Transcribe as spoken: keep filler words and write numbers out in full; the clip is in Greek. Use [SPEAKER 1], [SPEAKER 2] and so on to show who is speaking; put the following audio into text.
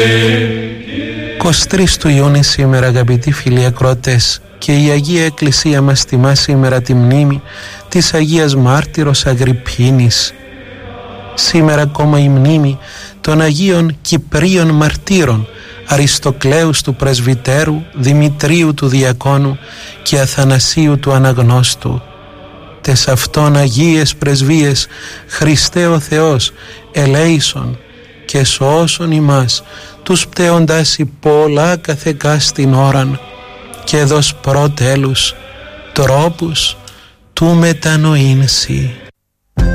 [SPEAKER 1] είκοσι τρεις του Ιούνιου σήμερα, αγαπητοί φίλοι ακροατές, και η Αγία Εκκλησία μας τιμά σήμερα τη μνήμη της Αγίας Μάρτυρος Αγριππίνης. Σήμερα ακόμα η μνήμη των Αγίων Κυπρίων Μαρτύρων, Αριστοκλέους του Πρεσβυτέρου, Δημητρίου του Διακόνου και Αθανασίου του Αναγνώστου. Τες αυτών Αγίες Πρεσβείες, Χριστέ ο Θεός, ελέησον και σώσον ημάς, τους πτέοντας πολλά καθεκά στην ώραν, και δος προτέλους τρόπους του μετανοήνσι.